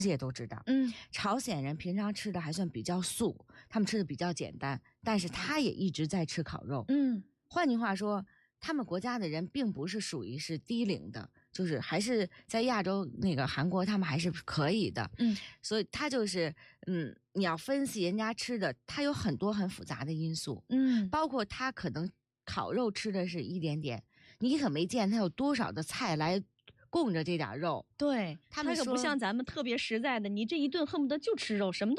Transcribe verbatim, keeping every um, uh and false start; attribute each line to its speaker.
Speaker 1: 界都知道，
Speaker 2: 嗯，
Speaker 1: 朝鲜人平常吃的还算比较素，他们吃的比较简单，但是他也一直在吃烤肉。
Speaker 2: 嗯，
Speaker 1: 换句话说，他们国家的人并不是属于是低龄的，就是还是在亚洲那个韩国，他们还是可以的。
Speaker 2: 嗯，
Speaker 1: 所以他就是嗯，你要分析人家吃的，他有很多很复杂的因素，
Speaker 2: 嗯，
Speaker 1: 包括他可能烤肉吃的是一点点，你可没见他有多少的菜来供着这点肉。
Speaker 2: 对，
Speaker 1: 他们说
Speaker 2: 可不像咱们特别实在的，你这一顿恨不得就吃肉，什么都